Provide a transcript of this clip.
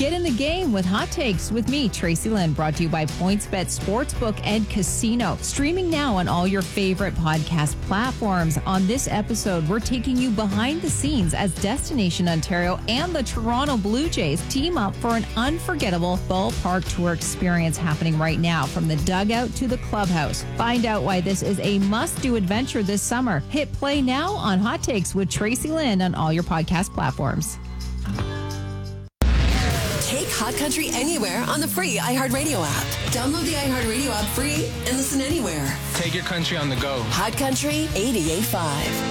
Get in the game with Hot Takes with me, Tracy Lynn, brought to you by PointsBet Sportsbook and Casino. Streaming now on all your favorite podcast platforms. On this episode, we're taking you behind the scenes as Destination Ontario and the Toronto Blue Jays team up for an unforgettable ballpark tour experience happening right now, from the dugout to the clubhouse. Find out why this is a must-do adventure this summer. Hit play now on Hot Takes with Tracy Lynn on all your podcast platforms. Take Hot Country anywhere on the free iHeartRadio app. Download the iHeartRadio app free and listen anywhere. Take your country on the go. Hot Country 88.5.